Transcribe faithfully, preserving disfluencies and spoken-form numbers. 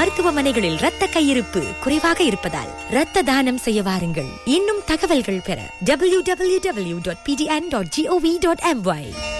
மருத்துவமனைகளில் இரத்த கையிருப்பு குறைவாக இருப்பதால் இரத்த தானம் செய்ய வாருங்கள். இன்னும் தகவல்கள் பெற W W W dot B T N dot G O we dot M Y.